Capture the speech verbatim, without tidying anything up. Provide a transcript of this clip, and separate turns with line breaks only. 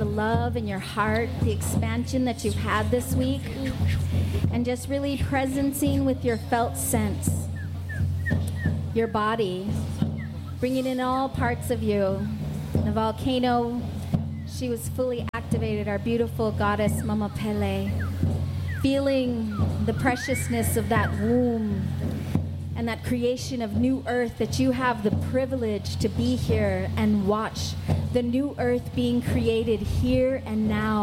the love in your heart, the expansion that you've had this week, and just really presencing with your felt sense, your body, bringing in all parts of you. The volcano, she was fully activated, our beautiful goddess Mama Pele, feeling the preciousness of that womb and that creation of new earth, that you have the privilege to be here and watch the new earth being created here and now.